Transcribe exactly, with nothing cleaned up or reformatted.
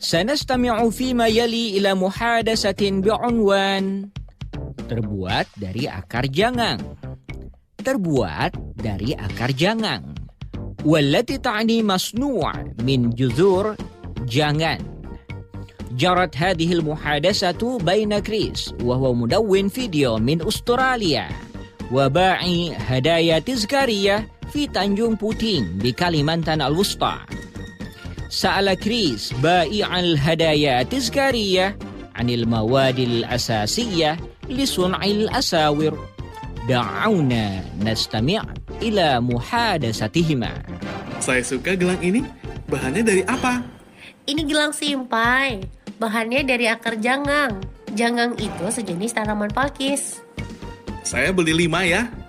Sanastami'u fima yali ila muhadasatin bi'unwan. Terbuat dari akar jangang. Terbuat dari akar jangang. Wallati ta'ni masnu' min juzur jangan. Jarat hadhihi al-muhadasatu baina Chris wa huwa mudawwin video min Australia wa ba'i hadaya tizkariyah fi Tanjung Puting di Kalimantan Al-Wusta. Sa'ala Chris ba'i'al hadaya tizkariyah 'anil mawadil asasiyah li sun'il asawir. Da'auna nastami' ila muhadasatihima. Saya suka gelang ini. Bahannya dari apa? Ini gelang simpai. Bahannya dari akar jangang. Jangang itu sejenis tanaman pakis. Saya beli lima ya.